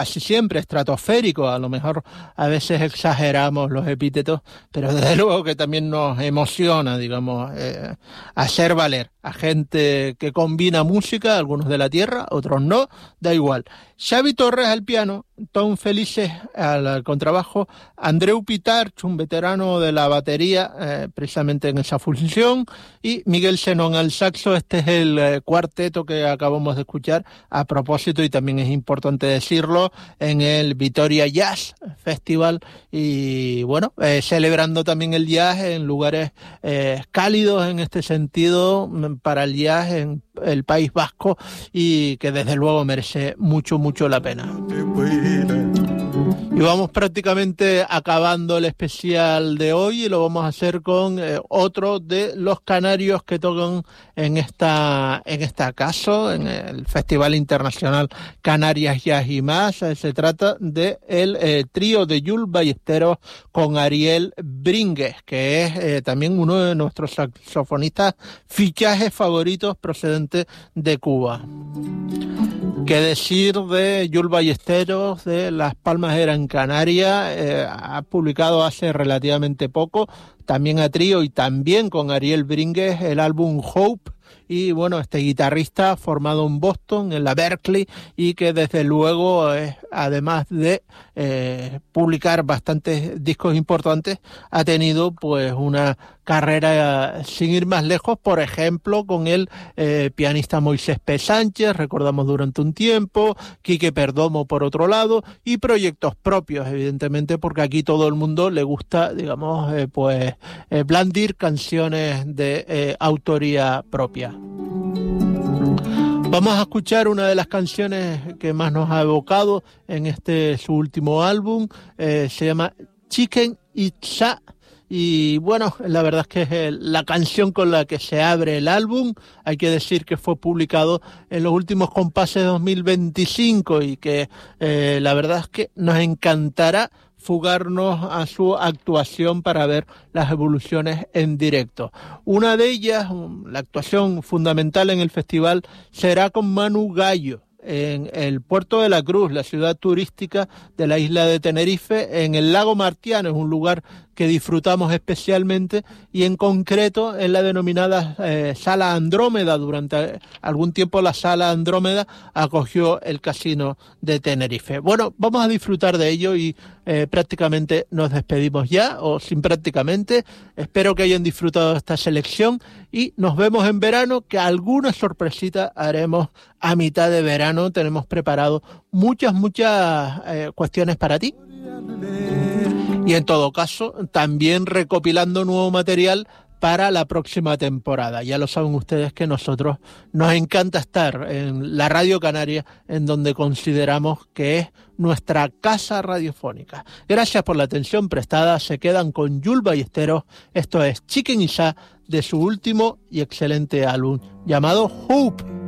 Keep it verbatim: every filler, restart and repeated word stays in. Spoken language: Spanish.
casi siempre estratosférico, a lo mejor a veces exageramos los epítetos, pero desde luego que también nos emociona, digamos, eh, hacer valer a gente que combina música, algunos de la tierra, otros no, da igual. Xavi Torres al piano, Tom Felices al contrabajo, Andreu Pitarch, un veterano de la batería, eh, precisamente en esa función, y Miguel Senón al saxo. Este es el eh, cuarteto que acabamos de escuchar, a propósito, y también es importante decirlo, en el Vitoria Jazz Festival, y bueno, eh, celebrando también el jazz en lugares eh, cálidos en este sentido, para el jazz en el País Vasco, y que desde luego merece mucho, mucho la pena. Y vamos prácticamente acabando el especial de hoy, y lo vamos a hacer con eh, otro de los canarios que tocan en esta en este caso, en el Festival Internacional Canarias Jazz y Más. Eh, se trata de el eh, trío de Jules Ballesteros con Ariel Brínguez, que es eh, también uno de nuestros saxofonistas fichajes favoritos procedente de Cuba. ¿Qué decir de Jules Ballesteros, de Las Palmas de Gran Canaria? Eh, ha publicado hace relativamente poco, también a trío y también con Ariel Brínguez, el álbum Hope. Y bueno, este guitarrista formado en Boston, en la Berkeley, y que desde luego, eh, además de eh, publicar bastantes discos importantes, ha tenido pues una carrera sin ir más lejos, por ejemplo, con el eh, pianista Moisés P. Sánchez, recordamos durante un tiempo, Quique Perdomo por otro lado, y proyectos propios, evidentemente, porque aquí todo el mundo le gusta, digamos, eh, pues eh, blandir canciones de eh, autoría propia. Vamos a escuchar una de las canciones que más nos ha evocado en este su último álbum, eh, se llama Chicken Itza. Y bueno, la verdad es que es la canción con la que se abre el álbum. Hay que decir que fue publicado en los últimos compases de dos mil veinticinco y que eh, la verdad es que nos encantará fugarnos a su actuación para ver las evoluciones en directo. Una de ellas, la actuación fundamental en el festival, será con Manu Gallo, en el Puerto de la Cruz, la ciudad turística de la isla de Tenerife, en el lago Martiano. Es un lugar que disfrutamos especialmente, y en concreto en la denominada eh, Sala Andrómeda. Durante algún tiempo la Sala Andrómeda acogió el casino de Tenerife. Bueno, vamos a disfrutar de ello y eh, prácticamente nos despedimos ya, o sin prácticamente. Espero que hayan disfrutado de esta selección y nos vemos en verano, que alguna sorpresita haremos a mitad de verano. Tenemos preparado muchas, muchas eh, cuestiones para ti. Y en todo caso, también recopilando nuevo material para la próxima temporada. Ya lo saben ustedes que nosotros nos encanta estar en la Radio Canaria, en donde consideramos que es nuestra casa radiofónica. Gracias por la atención prestada. Se quedan con Jules Ballesteros. Esto es Chicken Itza, de su último y excelente álbum llamado Hope.